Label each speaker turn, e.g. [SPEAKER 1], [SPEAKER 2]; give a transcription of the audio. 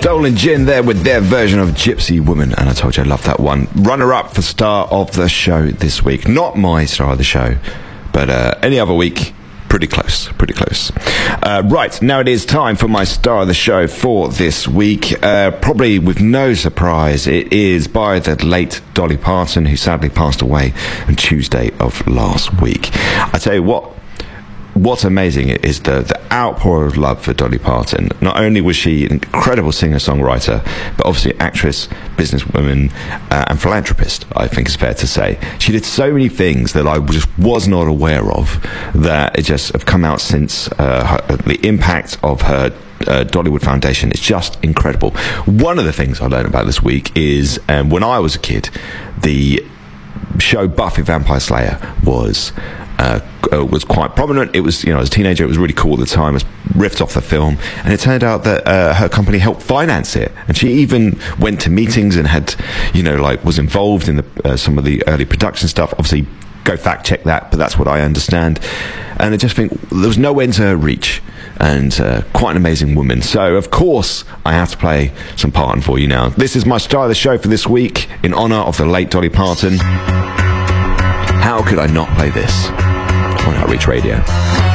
[SPEAKER 1] Stolen Gin there with their version of Gypsy Woman, and I told you I love that one. Runner-up for Star of the Show this week. Not my Star of the Show, but any other week, pretty close. Right, now it is time for my Star of the Show for this week. Probably with no surprise, it is by the late Dolly Parton, who sadly passed away on Tuesday of last week. I tell you what's amazing is the outpour of love for Dolly Parton. Not only was she an incredible singer-songwriter, but obviously actress, businesswoman, and philanthropist, I think it's fair to say. She did so many things that I just was not aware of, that it just have come out since the impact of her Dollywood Foundation is just incredible. One of the things I learned about this week is when I was a kid, the show Buffy Vampire Slayer was quite prominent. It was, as a teenager, it was really cool at the time. It was riffed off the film, and it turned out that her company helped finance it, and she even went to meetings and had, was involved in some of the early production stuff. Obviously, go fact check that, but that's what I understand. And I just think there was no end to her reach, and quite an amazing woman. So, of course, I have to play some Parton for you now. This is my Star of the Show for this week, in honour of the late Dolly Parton. How could I not play this on Outreach Radio?